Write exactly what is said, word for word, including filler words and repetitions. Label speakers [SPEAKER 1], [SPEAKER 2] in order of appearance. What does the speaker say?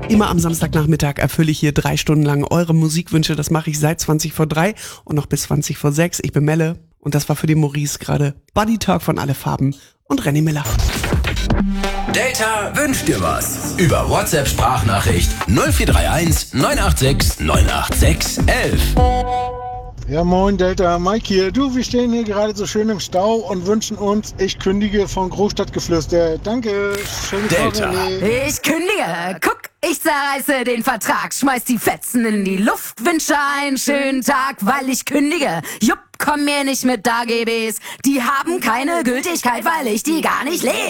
[SPEAKER 1] Immer am Samstagnachmittag erfülle ich hier drei Stunden lang eure Musikwünsche. Das mache ich seit zwanzig vor drei und noch bis zwanzig vor sechs. Ich bin Melle und das war für den Maurice gerade Buddy Talk von Alle Farben und René Miller.
[SPEAKER 2] Delta wünscht dir was. Über WhatsApp-Sprachnachricht null vier drei eins neun acht sechs neun acht sechs eins eins.
[SPEAKER 3] Ja, moin Delta, Mike hier. Du, wir stehen hier gerade so schön im Stau und wünschen uns Ich kündige von Großstadtgeflüster. Danke. Schöne
[SPEAKER 2] Delta.
[SPEAKER 4] Ich kündige. Guck, ich zerreiße den Vertrag, schmeiß die Fetzen in die Luft, wünsche einen schönen Tag, weil ich kündige. Jupp, komm mir nicht mit A G Bs. Die haben keine Gültigkeit, weil ich die gar nicht lese.